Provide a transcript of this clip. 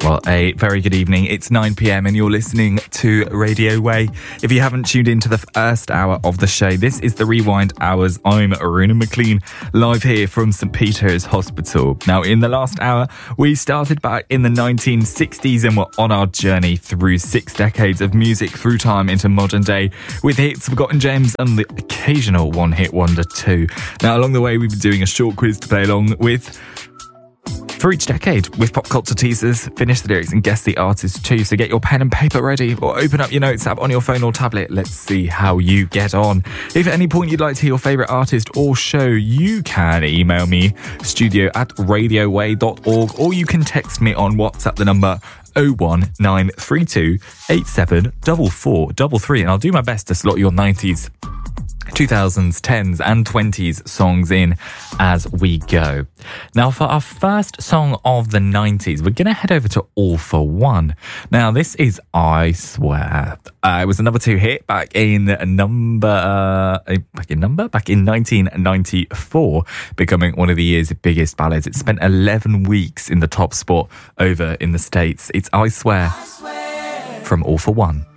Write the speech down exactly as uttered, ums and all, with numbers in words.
Well, a very good evening. It's nine p.m. and you're listening to Radio Way. If you haven't tuned into the first hour of the show, this is the Rewind Hours. I'm Aruna McLean, live here from St Peter's Hospital. Now, in the last hour, we started back in the nineteen sixties and we're on our journey through six decades of music through time into modern day with hits, forgotten gems and the occasional one-hit wonder too. Now, along the way, we've been doing a short quiz to play along with for each decade with pop culture teasers, finish the lyrics and guess the artist too. So get your pen and paper ready or open up your notes app on your phone or tablet. Let's see how you get on. If at any point you'd like to hear your favourite artist or show, you can email me studio at radioway dot org or you can text me on WhatsApp the number oh one nine three two eight seven four four three three and I'll do my best to slot your nineties, two thousands, tens and twenties songs in as we go. Now, for our first song of the nineties, we're going to head over to All For One. Now, this is I Swear. Uh, it was a number two hit back in number, uh, back in number, back in nineteen ninety-four, becoming one of the year's biggest ballads. It spent eleven weeks in the top spot over in the States. It's I Swear, I Swear. From All For One.